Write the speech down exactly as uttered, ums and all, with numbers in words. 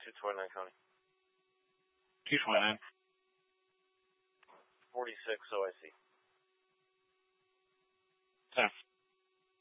two twenty-nine, Connie. two twenty-nine. forty-six O I C.